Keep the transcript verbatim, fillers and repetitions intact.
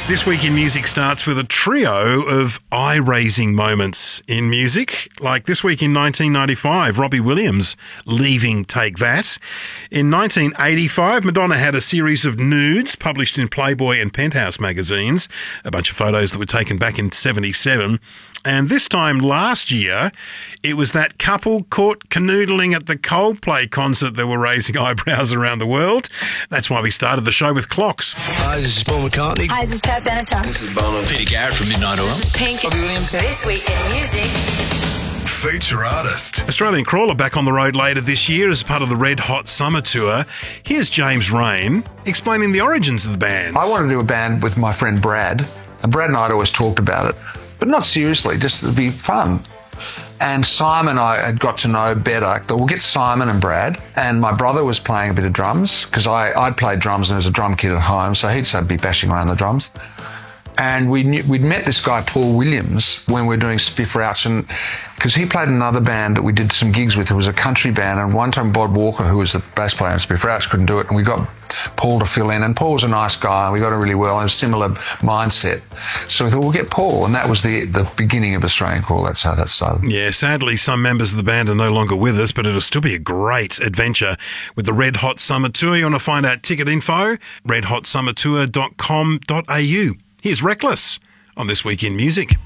This Week in Music starts with a trio of eye-raising moments in music. Like this week in nineteen ninety-five, Robbie Williams leaving Take That. In nineteen eighty-five, Madonna had a series of nudes published in Playboy and Penthouse magazines, a bunch of photos that were taken back in seventy-seven. And this time last year, it was that couple caught canoodling at the Coldplay concert that were raising eyebrows around the world. That's why we started the show with Clocks. Hi, this is Paul McCartney. Hi, this is Pat Benatar. This is Bono. Peter Garrett from Midnight Oil. Pink. Robbie Williams. This Week in Music. Feature artist. Australian Crawler back on the road later this year as part of the Red Hot Summer Tour. Here's James Rain explaining the origins of the band. I wanted to do a band with my friend Brad. And Brad and I had always talked about it, but not seriously, just to be fun. And Simon I had got to know better. We'll get Simon and Brad. And my brother was playing a bit of drums because I'd played drums and there was a drum kit at home, so he'd so be bashing around the drums. And we knew, we'd met this guy, Paul Williams, when we were doing Spiff Rouch, and because he played in another band that we did some gigs with. It was a country band, and one time Bob Walker, who was the bass player in Spiff Rouch, couldn't do it, and we got Paul to fill in. And Paul was a nice guy, and we got on really well, and a similar mindset. So we thought, we'll get Paul, and that was the the beginning of Australian Crawl. That's how that started. Yeah, sadly, some members of the band are no longer with us, but it'll still be a great adventure with the Red Hot Summer Tour. You want to find out ticket info? red hot summer tour dot com dot a u. Here's Reckless on This Week in Music.